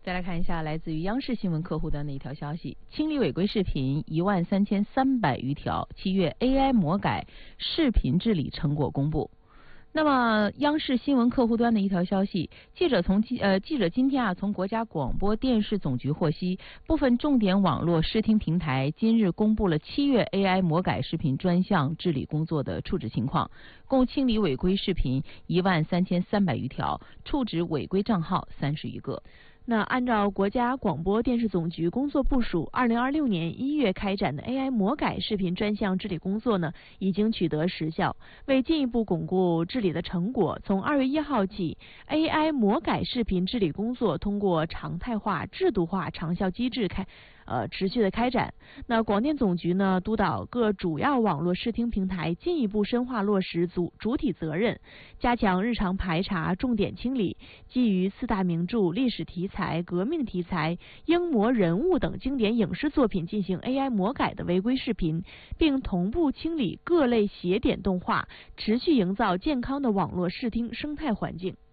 再来看一下来自于央视新闻客户端的一条消息：清理违规视频13300余条，7月 AI 魔改视频治理成果公布。那么，央视新闻客户端的一条消息，记者今天从国家广播电视总局获悉，部分重点网络视听平台今日公布了7月 AI 魔改视频专项治理工作的处置情况，共清理违规视频13300余条，处置违规账号30余个。 那按照国家广播电视总局工作部署，2026年1月开展的 AI 魔改视频专项治理工作呢，已经取得实效。为进一步巩固治理的成果，从2月1号起 ，AI 魔改视频治理工作通过常态化、制度化长效机制持续的开展。那广电总局呢，督导各主要网络视听平台进一步深化落实主体责任，加强日常排查、重点清理基于4大名著、历史题材、革命题材、英模人物等经典影视作品进行 AI 魔改的违规视频，并同步清理各类邪典动画，持续营造健康的网络视听生态环境。